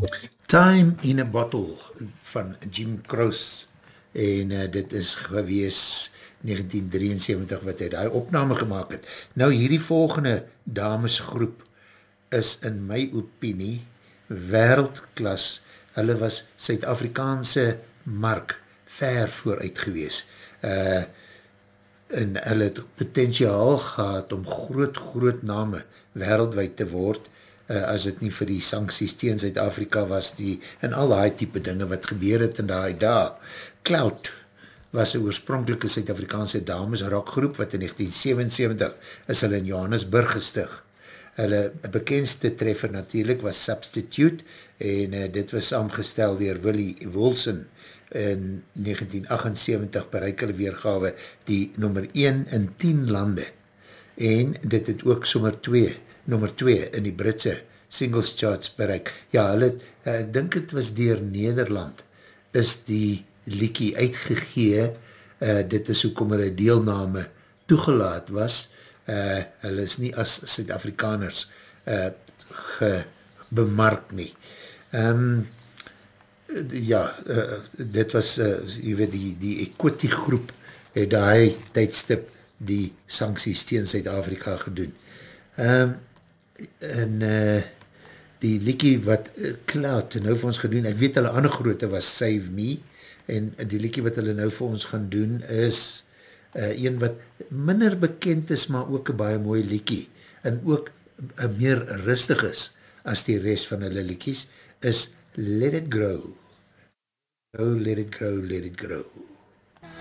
Time in a Bottle van Jim Croce en dit is gewees 1973 wat hy die opname gemaakt het. Nou hierdie volgende damesgroep is in my opinie wêreldklas. Hulle was Suid-Afrikaanse mark ver vooruit gewees. En hulle het potentiaal gehad om groot name wêreldwyd te word, as het nie vir die sancties teen Zuid-Afrika was, en al die type dinge wat gebeur het in die dag. Cloud was een oorspronkelike Suid-Afrikaanse dames rockgroep wat in 1977 is hulle in Johannesburg gestig. Hulle bekendste treffer natuurlijk was Substitute en dit was saamgestel deur Willie Wilson. In 1978 bereik hulle weergawe die nummer 1 in 10 lande en dit het ook sommer nummer 2 in die Britse singles charts bereik. Ja, hulle het, ek dink het was deur Nederland is die liekie uitgegee, dit is hoekom hulle deelname toegelaat was, hulle is nie as Suid-Afrikaners bemark nie. Dit was, jy weet, die Equity groep het die tydstip die sancties teen Suid-Afrika gedoen. Die liekie wat Cloud nou vir ons gedoen, ek weet hulle ander groote was Save Me, en die liekie wat hulle nou vir ons gaan doen is een wat minder bekend is, maar ook een baie mooi liekie, en ook meer rustig is as die rest van hulle liekies, is Let It Grow. Oh, let it grow, let it grow.